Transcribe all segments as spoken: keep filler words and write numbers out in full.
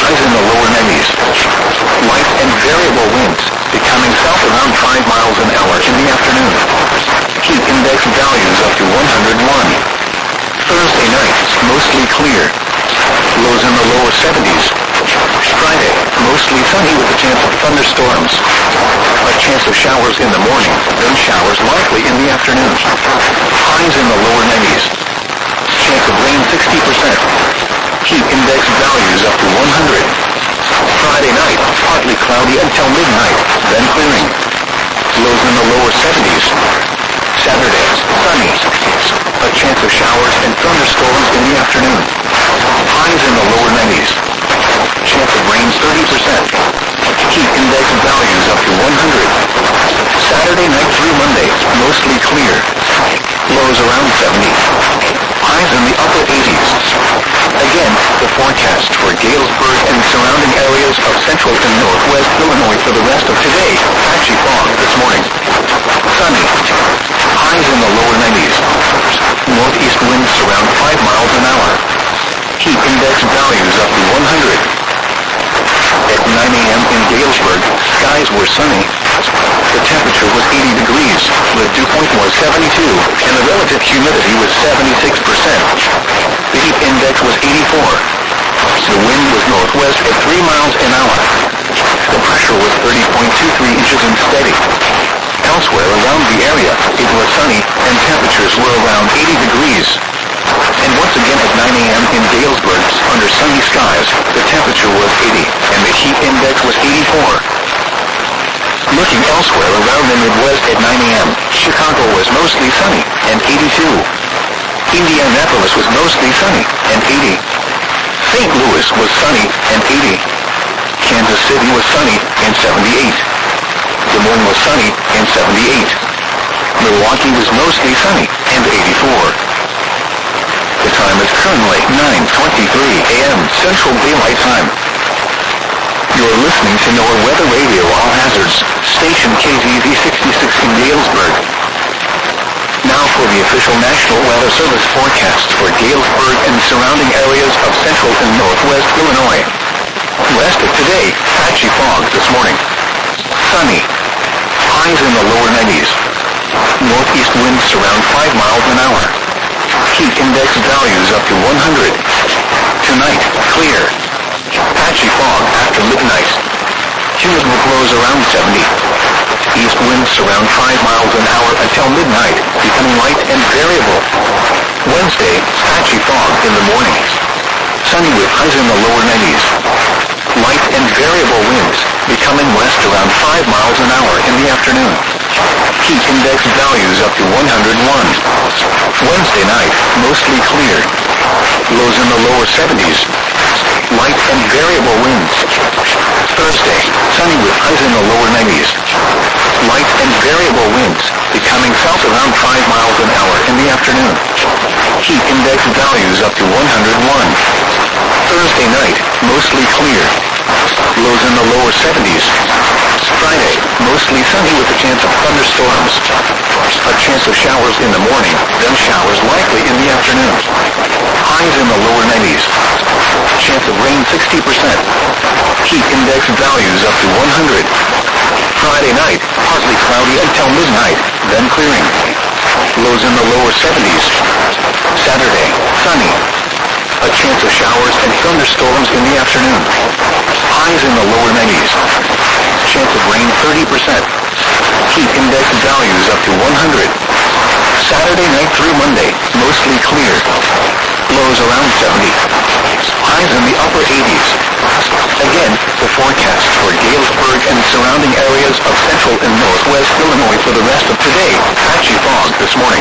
highs in the lower nineties. Light and variable winds, becoming south around five miles an hour in the afternoon. Heat index values up to one hundred one. Thursday night, mostly clear. Lows in the lower seventies. Friday, mostly sunny with a chance of thunderstorms. A chance of showers in the morning, then showers likely in the afternoon. Highs in the lower nineties. Chance of rain sixty percent. Heat index values up to one hundred. Friday night, partly cloudy until midnight, then clearing. Lows in the lower seventies. Saturday, sunny. A chance of showers and thunderstorms in the afternoon. Highs in the lower nineties. Chance of rain thirty percent. Heat index values up to one hundred. Saturday night through Monday, mostly clear. Lows around seventy. Highs in the upper eighties. Again, the forecast for Galesburg and surrounding areas of central and northwest Illinois for the rest of today. Patchy fog this morning. Sunny. Highs in the lower nineties. Northeast winds around five miles an hour. Heat index values up to one hundred. At nine a.m. in Galesburg, skies were sunny. The temperature was eighty degrees, the dew point was seventy-two, and the relative humidity was seventy-six percent. The heat index was eighty-four. The wind was northwest at three miles an hour. The pressure was thirty point two three inches and steady. Elsewhere around the area, it was sunny, and temperatures were around eighty degrees. And once again at nine a.m. in Galesburg, under sunny skies, the temperature was eighty, and the heat index was eighty-four. Looking elsewhere around the Midwest at nine a.m., Chicago was mostly sunny, and eighty-two. Indianapolis was mostly sunny, and eighty. Saint Louis was sunny, and eighty. Kansas City was sunny, and seventy-eight. Des Moines was sunny, and seventy-eight. Milwaukee was mostly sunny, and eighty-four. The time is currently nine twenty-three a.m. Central Daylight Time. You're listening to NOAA Weather Radio All Hazards, station K Z Z sixty-six in Galesburg. Now for the official National Weather Service forecast for Galesburg and surrounding areas of central and northwest Illinois. Rest of today, patchy fog this morning. Sunny. Highs in the lower nineties. Northeast winds around five miles an hour. Heat index values up to one hundred. Tonight, clear. Patchy fog after midnight. Humidity blows around seventy. East winds around five miles an hour until midnight, becoming light and variable. Wednesday, patchy fog in the morning. Sunny with highs in the lower nineties. Light and variable winds, becoming west around five miles an hour in the afternoon. Heat index values up to one hundred one. Wednesday night, mostly clear. Lows in the lower seventies. Light and variable winds. Thursday, sunny with highs in the lower nineties. Light and variable winds, becoming south around five miles an hour in the afternoon. Heat index values up to one hundred one. Thursday night, mostly clear. Lows in the lower seventies. Friday, mostly sunny with a chance of thunderstorms. A chance of showers in the morning, then showers likely in the afternoon. Highs in the lower nineties. Chance of rain sixty percent. Heat index values up to one hundred. Friday night, partly cloudy until midnight, then clearing. Lows in the lower seventies. Saturday, sunny. A chance of showers and thunderstorms in the afternoon. Highs in the lower nineties. Chance of rain thirty percent. Heat index values up to one hundred. Saturday night through Monday, mostly clear. Lows around seventy. Highs in the upper eighties. Again, the forecast for Galesburg and surrounding areas of central and northwest Illinois for the rest of today. Patchy fog this morning.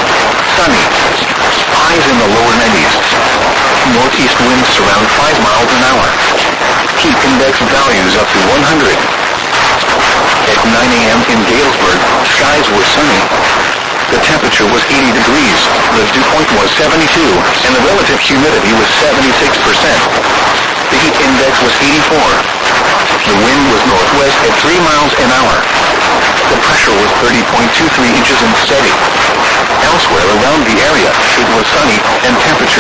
Sunny. Highs in the lower nineties. Northeast winds around five miles an hour. Heat index values up to one hundred. At nine a.m. in Galesburg, skies were sunny. The temperature was eighty degrees, the dew point was seventy-two, and the relative humidity was seventy-six percent. The heat index was eighty-four. The wind was northwest at three miles an hour. The pressure was thirty point two three inches and steady. Elsewhere around the area, it was sunny, and temperatures